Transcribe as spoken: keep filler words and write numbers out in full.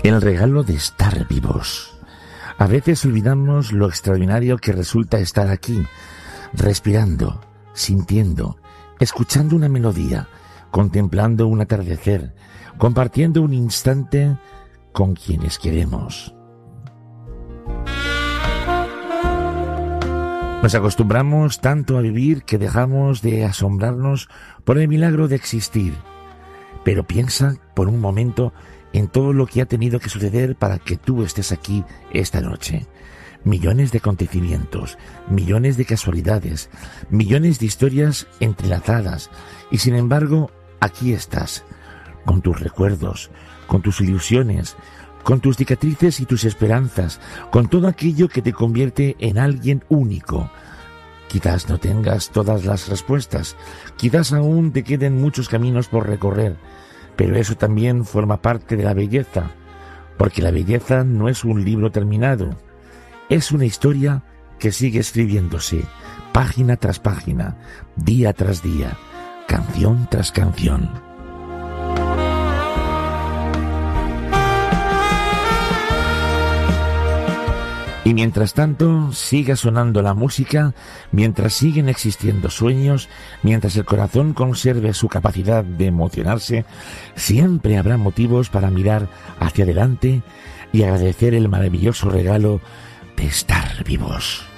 El regalo de estar vivos. A veces olvidamos lo extraordinario que resulta estar aquí, respirando, sintiendo, escuchando una melodía, contemplando un atardecer, compartiendo un instante con quienes queremos. Nos acostumbramos tanto a vivir que dejamos de asombrarnos por el milagro de existir. Pero piensa por un momento en todo lo que ha tenido que suceder para que tú estés aquí esta noche. Millones de acontecimientos, millones de casualidades, millones de historias entrelazadas, y sin embargo, aquí estás, con tus recuerdos, con tus ilusiones, con tus cicatrices y tus esperanzas, con todo aquello que te convierte en alguien único. Quizás no tengas todas las respuestas, quizás aún te queden muchos caminos por recorrer, pero eso también forma parte de la belleza, porque la belleza no es un libro terminado, es una historia que sigue escribiéndose, página tras página, día tras día, canción tras canción. Y mientras tanto, siga sonando la música, mientras siguen existiendo sueños, mientras el corazón conserve su capacidad de emocionarse, siempre habrá motivos para mirar hacia adelante y agradecer el maravilloso regalo de estar vivos.